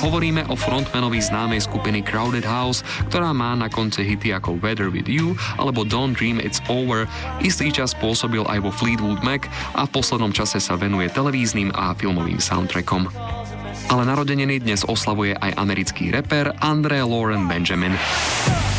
Hovoríme o frontmanovi známej skupiny Crowded House, ktorá má na konci hity ako Weather With You alebo Don't Dream It's Over. Istý čas pôsobil aj vo Fleetwood Mac a v poslednom čase sa venuje televíznym a filmovým soundtrackom. Ale narodeniny dnes oslavuje aj americký reper Andre Lauren Benjamin.